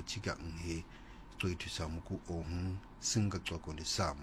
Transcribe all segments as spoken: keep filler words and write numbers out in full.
chiga nge to itu samu ku on singa to ko sam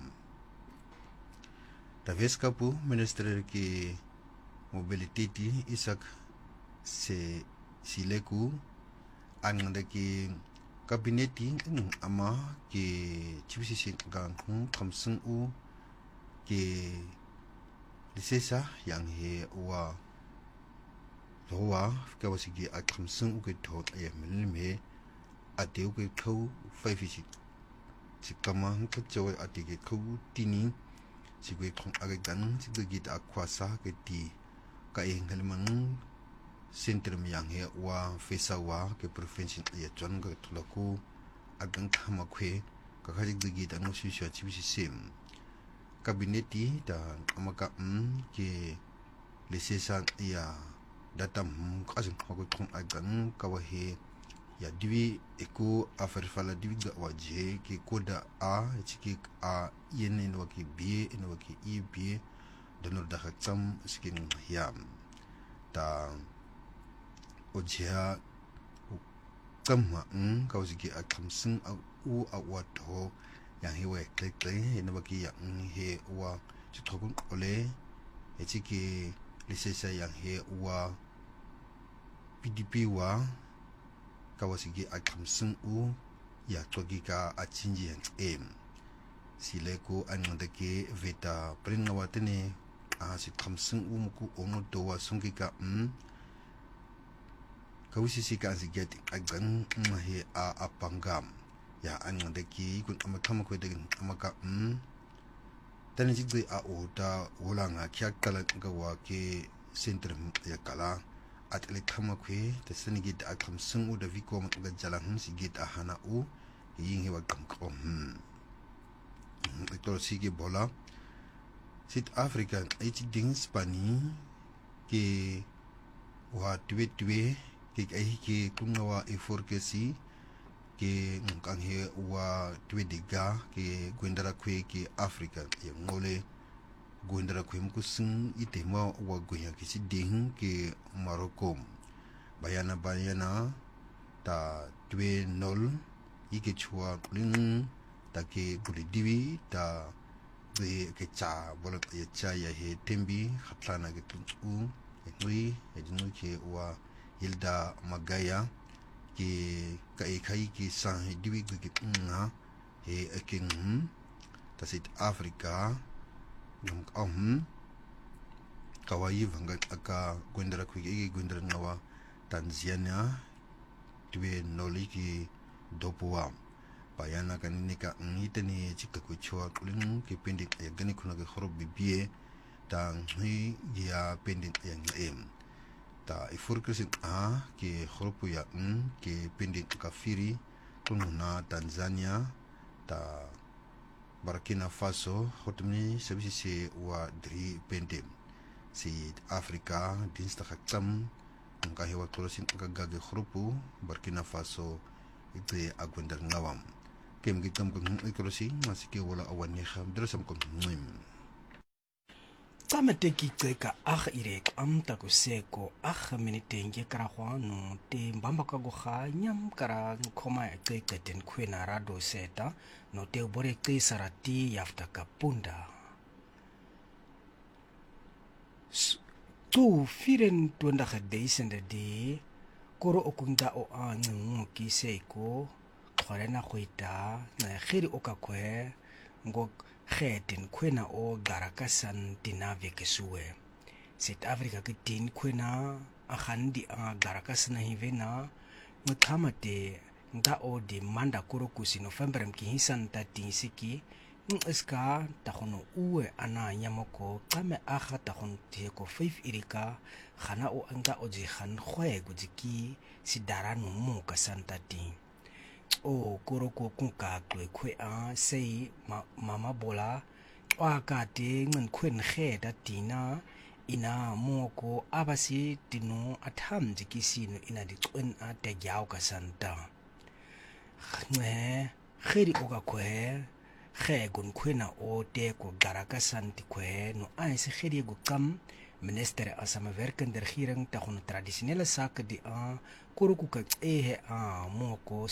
da veskapu minister ki mobility isak se sileku angda ki kabineti ama ki chibisi sing gang kamsung u ki lisesa yang he wa lowa kawasigi akamsung u ke thot ay milme ateu ke khau faifisi sikama ka joy atike khau tini sigwe khong agagan sigwe ta akwasa ke ti ka enghalmang sentrum yang he wa fesawa ke province ya chon ga tulaku agang khama khwe ka khajik digi ta no shisha chibisi sem kabineti da amaka um ke lesesa ya datam kasing ko khong agang kawahe ya diwi eko afarfala diwi ga waje ke koda a chiki a yene no ki b no ki e b donor da khatsam skin yam ta ojia kama ng kawsiki akamsing u awato yang hiwe klekle no ki yang he wa chithokun ole echiki lisesa yang he wa P D P wa kawasigi akamsing u ya togika achinji em sileko anandake veta prinawatene a si kamsing u muku ono dowa sungika um kawsisi ka siget agan he a apangam ya anandake kun amakama ko degen amaka um tanijigde a ota wolanga kyakala gawa ke sentrum ya kala at elekama kwe te senigit akam sungu da viko mga jalan sigit ahana u ying hewa kamkom ito sige bola South Africa iti ding Spani ke wa tuwe tuwe ke ahi ke kungawa eforkesi ke ngkang he wa tuwe diga ke gwendara kwe ke Africa yang ngole gwendara kwe mkusung ite ma wa gwenya kisi ding ke Morocco bayana bayana ta tuwe nol ike chua kuling ta ke bulidiwi ta de ke cha bola ya cha ya he tembi khatlana ke tungu ngui ejinu ke wa Hilda Magaya ke kai kai ke sa he diwi ke nga he aking ta South Africa ngam um kawaii vanga aka gwendara kwige gwendara ngawa Tanzania tuwe noliki dopuwa bayana kanika ngitani chika kuchwa kuling ke pending ya gani kuna ke khorob bibie ta ngi ya pending ya ngem ta ifurkresin a ke khoropu ya n ke pending kafiri kununa Tanzania ta Burkina Faso hotmi sebisi wa dri pendem si Afrika dinsdag aktam ngka hewa tolosin ngka gage khrupu Burkina Faso ite agwendar ngawam kem gitam ko ikolosi masike wala awani kham drasam ko ngim tsamateki tseka ag irek amta ko seko ag minitenge kara kwano te mbamba ka go ga nyam kara khoma tseka ten khwena rado seta no te bore ke sarati yafta kapunda tu firen tuanda khadesende de koro okunda o angu ki seko khorena khoita na khiri okakwe ngo kheten khwena o garakasan dinave kesue South Africa ke tin khwena a khandi a garakasan hivena ngthamate nda o di manda koro kusi November mki hisan ta tinsiki ngiska ta khono uwe ana nyamoko qame akha ta khon te ko five irika khana o anga o ji khan khwe gujiki sidaranu mu ka santa tin o koro ko kunka kwe kwe a sei mama bola wa ka te ngin khwen khe da tina ina moko abasi tinu atham jikisino ina di qwen a te yaw ka santa ngwe khiri o ka kwe khe gun khwena o te ko garaka santi kwe no ai se khiri go kam minister asama werken der regering ta traditionele sake die a koro ku ka e a moko